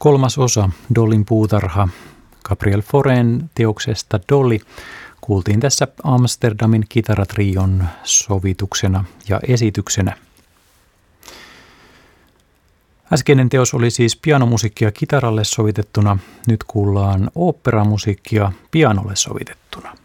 Kolmas osa Dollin puutarha Gabriel Fauré'n teoksesta Dolly kuultiin tässä Amsterdamin kitaratrion sovituksena ja esityksenä. Äskeinen teos oli siis pianomusiikkia kitaralle sovitettuna, nyt kuullaan oopperamusiikkia pianolle sovitettuna.